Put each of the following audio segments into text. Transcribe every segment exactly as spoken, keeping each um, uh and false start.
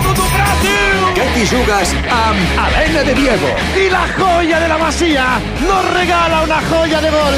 gol do Brasil! Que t'hi jugues amb Helena de Diego. Y la joya de la Masía nos regala una joya de gol.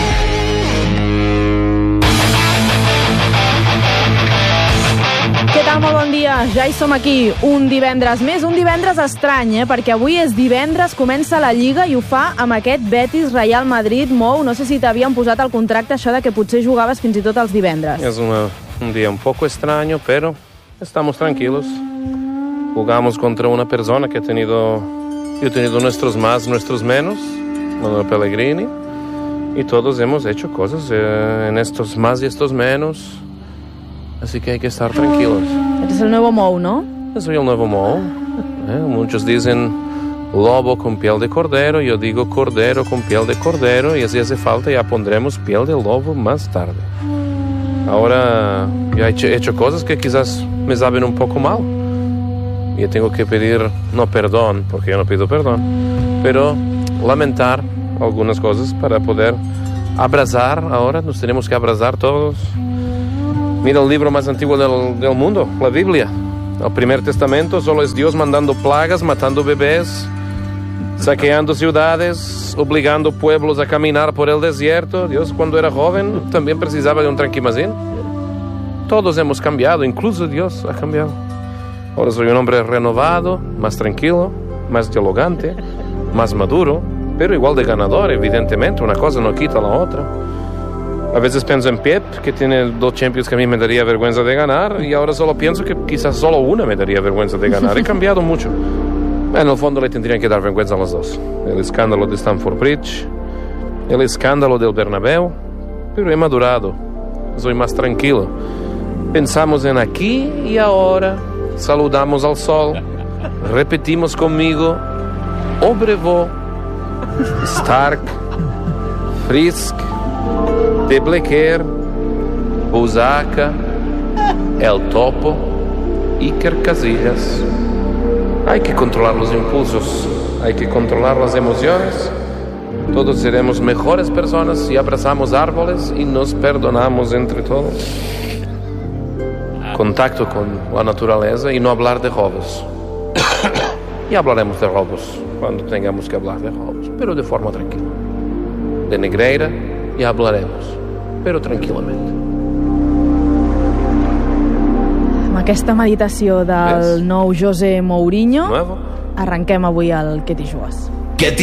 Què tal? Molt bon dia. Ja hi som aquí. Un divendres més, un divendres estrany, eh? Perquè avui és divendres, comença la Lliga i ho fa amb aquest Betis Real Madrid. Mou, no sé si t'havien posat al contracte això de que potser jugaves fins i tot els divendres. Es una, un día un poco extraño, pero estamos tranquilos. Jugamos contra una persona que ha tenido, yo he tenido nuestros más, nuestros menos, Manuel Pellegrini, y todos hemos hecho cosas eh, en estos más y estos menos. Así que hay que estar tranquilos. Este es el nuevo Mou, ¿no? Soy el nuevo Mou. Eh, muchos dicen lobo con piel de cordero, yo digo cordero con piel de cordero, y si hace falta ya pondremos piel de lobo más tarde. Ahora ya he hecho, he hecho cosas que quizás me saben un poco mal. Y tengo que pedir, no perdón, porque yo no pido perdón, pero lamentar algunas cosas para poder abrazar. Ahora nos tenemos que abrazar todos. Mira el libro más antiguo del, del mundo, la Biblia. El primer testamento solo es Dios mandando plagas, matando bebés, saqueando ciudades, obligando pueblos a caminar por el desierto. Dios, cuando era joven, también precisaba de un tranquimacín. Todos hemos cambiado, incluso Dios ha cambiado. Ahora soy un hombre renovado, más tranquilo, más dialogante, más maduro, pero igual de ganador, evidentemente. Una cosa no quita la otra. A veces pienso en Pep, que tiene dos Champions que a mí me daría vergüenza de ganar, y ahora solo pienso que quizás solo una me daría vergüenza de ganar. He cambiado mucho. En el fondo le tendrían que dar vergüenza a los dos. El escándalo de Stamford Bridge, el escándalo del Bernabéu, pero he madurado. Soy más tranquilo. Pensamos en aquí y ahora. Saludamos al sol. Repetimos conmigo. Obrevo, Stark, Frisk, De Blequer, Busaca, El Topo, Iker Casillas. Hay que controlar los impulsos, hay que controlar las emociones. Todos seremos mejores personas si abrazamos árboles y nos perdonamos entre todos. Contacto con la naturaleza y no hablar de robos. Y hablaremos de robos cuando tengamos que hablar de robos, pero de forma tranquila. De Negreira y hablaremos, però tranquil·lament. Amb aquesta meditació del ¿Ves? nou José Mourinho, Nuevo. arrenquem avui el Que t'hi jugues.